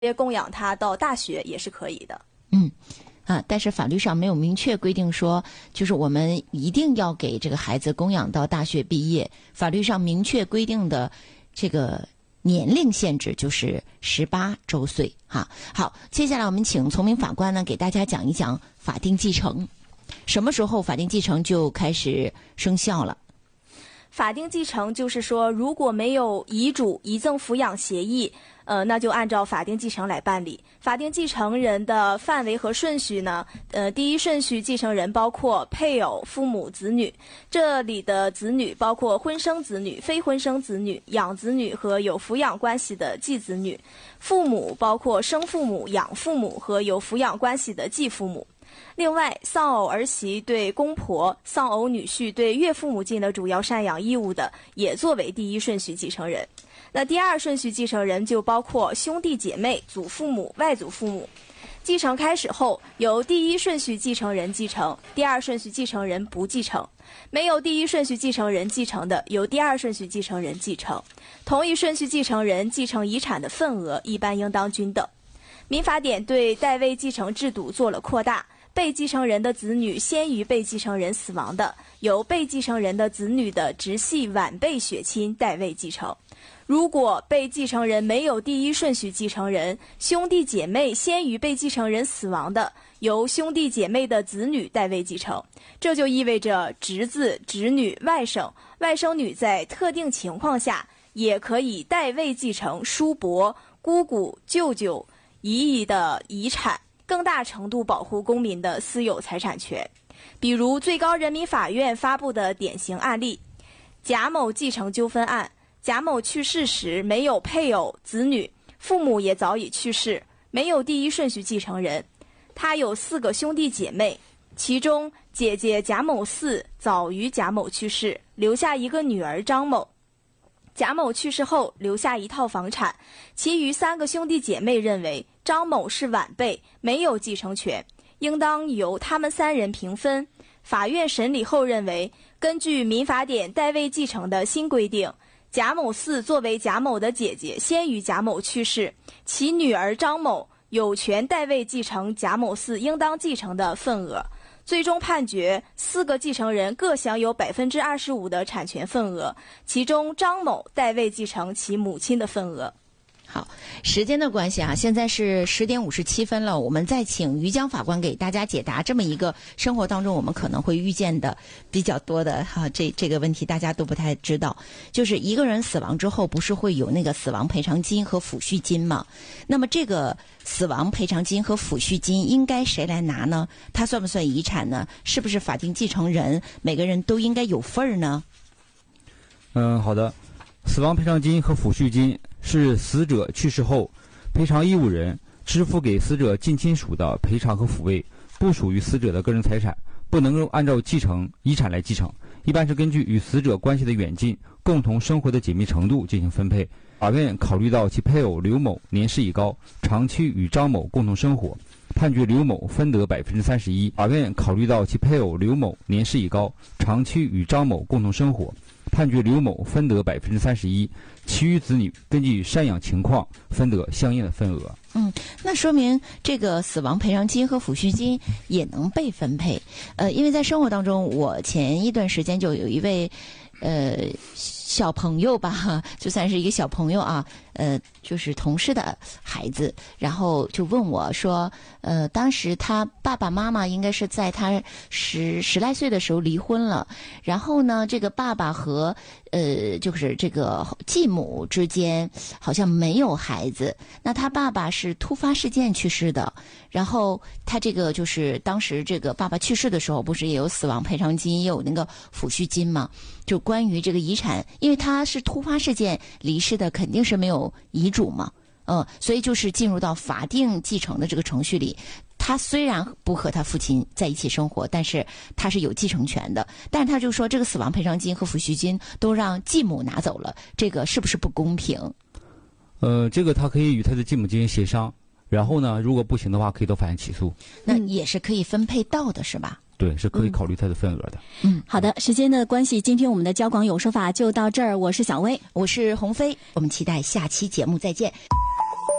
供养他到大学也是可以的。 但是法律上没有明确规定说，就是我们一定要给这个孩子供养到大学毕业。法律上明确规定的这个年龄限制就是18周岁哈。好，接下来我们请从明法官呢给大家讲一讲法定继承，什么时候法定继承就开始生效了？ 法定继承就是说，如果没有遗嘱、遗赠抚养协议，那就按照法定继承来办理。法定继承人的范围和顺序呢，第一顺序继承人包括配偶、父母、子女。这里的子女包括婚生子女、非婚生子女、养子女和有抚养关系的继子女。父母包括生父母、养父母和有抚养关系的继父母。另外，丧偶儿媳对公婆、丧偶女婿对岳父母尽了主要赡养义务的，也作为第一顺序继承人。那第二顺序继承人就包括兄弟姐妹、祖父母、外祖父母。继承开始后，由第一顺序继承人继承，第二顺序继承人不继承。没有第一顺序继承人继承的，由第二顺序继承人继承。同一顺序继承人继承遗产的份额一般应当均等。民法典对代位继承制度做了扩大，被继承人的子女先于被继承人死亡的，由被继承人的子女的直系晚辈血亲代位继承。如果被继承人没有第一顺序继承人，兄弟姐妹先于被继承人死亡的，由兄弟姐妹的子女代位继承。这就意味着侄子、侄女、外甥、外甥女在特定情况下也可以代位继承叔伯、姑姑、舅舅、姨姨的遗产，更大程度保护公民的私有财产权。比如最高人民法院发布的典型案例贾某继承纠纷案，贾某去世时没有配偶、子女，父母也早已去世，没有第一顺序继承人。他有4个兄弟姐妹，其中姐姐贾某4早于贾某去世，留下一个女儿张某。贾某去世后留下一套房产，其余3个兄弟姐妹认为张某是晚辈，没有继承权，应当由他们3人平分。法院审理后认为，根据民法典代位继承的新规定，贾某4作为贾某的姐姐，先于贾某去世，其女儿张某有权代位继承贾某4应当继承的份额。最终判决4个继承人各享有25%的产权份额，其中张某代位继承其母亲的份额。 好，时间的关系啊，现在是10点57分了，我们再请于江法官给大家解答这么一个生活当中我们可能会遇见的比较多的这个问题，大家都不太知道，就是一个人死亡之后不是会有那个死亡赔偿金和抚恤金吗？那么这个死亡赔偿金和抚恤金应该谁来拿呢？它算不算遗产呢？是不是法定继承人每个人都应该有份儿呢？ 好的，死亡赔偿金和抚恤金是死者去世后，赔偿义务人支付给死者近亲属的赔偿和抚慰，不属于死者的个人财产，不能够按照继承遗产来继承，一般是根据与死者关系的远近、共同生活的紧密程度进行分配。法院考虑到其配偶刘某年事已高，长期与张某共同生活，判决刘某分得31%。法院考虑到其配偶刘某年事已高，长期与张某共同生活，判决刘某分得31%，其余子女根据赡养情况分得相应的份额。 那说明这个死亡赔偿金和抚恤金也能被分配。因为在生活当中，我前一段时间就有一位小朋友吧，就算是一个小朋友啊，就是同事的孩子，然后就问我说，当时他爸爸妈妈应该是在他十来岁的时候离婚了，然后呢，这个爸爸和就是这个继母之间好像没有孩子，那他爸爸是突发事件去世的，然后他这个就是当时这个爸爸去世的时候，不是也有死亡赔偿金，也有那个抚恤金吗？就关于这个遗产，因为他是突发事件离世的，肯定是没有遗嘱嘛，所以就是进入到法定继承的这个程序里。他虽然不和他父亲在一起生活，但是他是有继承权的。但是他就说，这个死亡赔偿金和抚恤金都让继母拿走了，这个是不是不公平？ 这个他可以与他的继母进行协商，然后呢，如果不行的话，可以到法院起诉。 那也是可以分配到的，是吧？ 对，是可以考虑他的份额的。 好的，时间的关系，今天我们的交广有说法就到这儿。我是小薇， 我是鸿飞，我们期待下期节目再见。